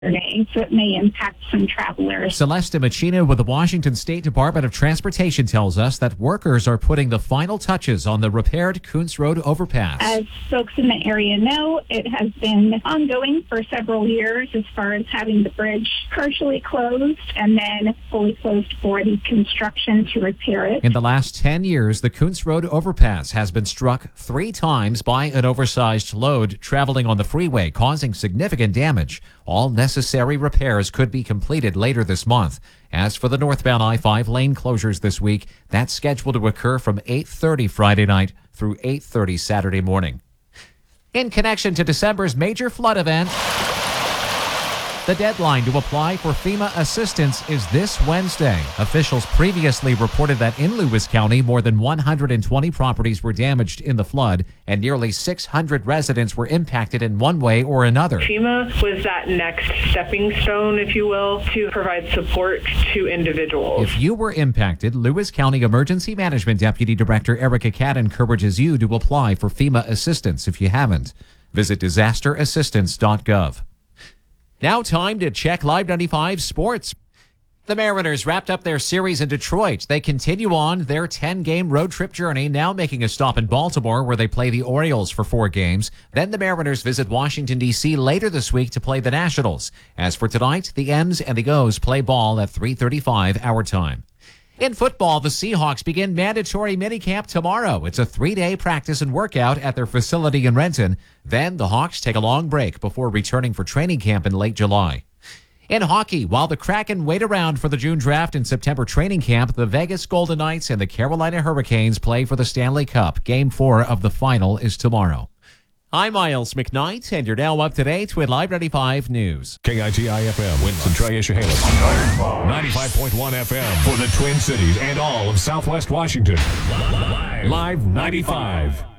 so it may impact some travelers. Celeste Machina with the Washington State Department of Transportation tells us that workers are putting the final touches on the repaired Kuntz Road overpass. As folks in the area know, it has been ongoing for several years as far as having the bridge partially closed and then fully closed for the construction to repair it. In the last 10 years, the Kuntz Road overpass has been struck 3 times by an oversized load traveling on the freeway, causing significant damage. All necessary repairs could be completed later this month. As for the northbound I-5 lane closures this week, that's scheduled to occur from 8:30 Friday night through 8:30 Saturday morning. In connection to December's major flood event, the deadline to apply for FEMA assistance is this Wednesday. Officials previously reported that in Lewis County, more than 120 properties were damaged in the flood, and nearly 600 residents were impacted in one way or another. FEMA was that next stepping stone, if you will, to provide support to individuals. If you were impacted, Lewis County Emergency Management Deputy Director Erica Catt encourages you to apply for FEMA assistance if you haven't. Visit disasterassistance.gov. Now time to check Live 95 sports. The Mariners wrapped up their series in Detroit. They continue on their 10-game road trip journey, now making a stop in Baltimore where they play the Orioles for 4 games. Then the Mariners visit Washington, D.C. later this week to play the Nationals. As for tonight, the M's and the O's play ball at 3:35 our time. In football, the Seahawks begin mandatory minicamp tomorrow. It's a 3-day practice and workout at their facility in Renton. Then the Hawks take a long break before returning for training camp in late July. In hockey, while the Kraken wait around for the June draft and September training camp, the Vegas Golden Knights and the Carolina Hurricanes play for the Stanley Cup. Game 4 of the final is tomorrow. I'm Miles McKnight, and you're now up to date with Live 95 News. KITI-FM, Winston, Triacia-Halem. 95.1 FM for the Twin Cities and all of Southwest Washington. Live 95.